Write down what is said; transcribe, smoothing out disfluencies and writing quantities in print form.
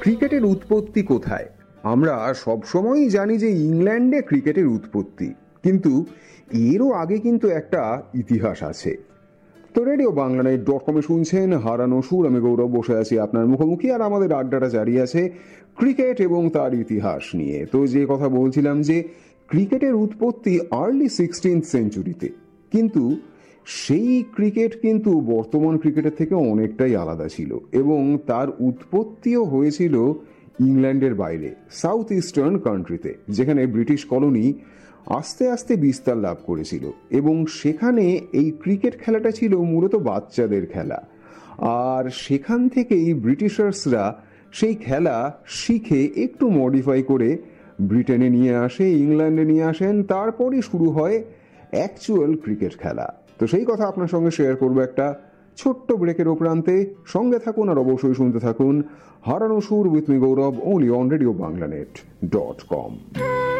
ক্রিকেটের উৎপত্তি কোথায়? আমরা সবসময়ই জানি যে ইংল্যান্ডে ক্রিকেটের উৎপত্তি, কিন্তু এরও আগে কিন্তু একটা ইতিহাস আছে। তো রেডিও বাংলানিউজ.com শুনছেন হারানো সুর। আমি গৌরব বসে আছি আপনার মুখোমুখি, আর আমাদের আড্ডাটা জারি আছে ক্রিকেট এবং তার ইতিহাস নিয়ে। তো যে কথা বলছিলাম যে ক্রিকেটের উৎপত্তি আর্লি 16th সেঞ্চুরিতে, কিন্তু সেই ক্রিকেট কিন্তু বর্তমান ক্রিকেটের থেকে অনেকটাই আলাদা ছিল, এবং তার উৎপত্তিও হয়েছিল ইংল্যান্ডের বাইরে, সাউথ ইস্টার্ন কান্ট্রিতে, যেখানে ব্রিটিশ কলোনি আস্তে আস্তে বিস্তার লাভ করেছিল, এবং সেখানে এই ক্রিকেট খেলাটা ছিল মূলত বাচ্চাদের খেলা। আর সেখান থেকেই ব্রিটিশার্সরা সেই খেলা শিখে একটু মডিফাই করে ব্রিটেনে নিয়ে আসে, ইংল্যান্ডে নিয়ে আসেন, তারপরই শুরু হয় অ্যাকচুয়াল ক্রিকেট খেলা। তো সেই কথা আপনার সঙ্গে শেয়ার করবো একটা ছোট্ট ব্রেকের প্রান্তে। সঙ্গে থাকুন আর অবশ্যই শুনতে থাকুন হারানো সুর with me Gaurav, only on radio banglanet.com।